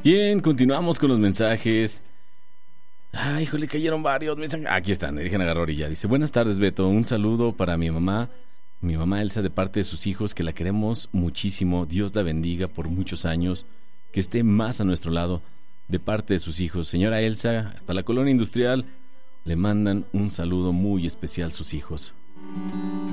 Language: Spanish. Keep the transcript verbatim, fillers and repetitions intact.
Bien, continuamos con los mensajes. Ay, híjole, cayeron varios mensajes. Aquí están, me dejan agarrar y ya. Dice, buenas tardes, Beto. Un saludo para mi mamá, mi mamá Elsa, de parte de sus hijos, que la queremos muchísimo. Dios la bendiga por muchos años. Que esté más a nuestro lado, de parte de sus hijos. Señora Elsa, hasta la colonia industrial, le mandan un saludo muy especial sus hijos.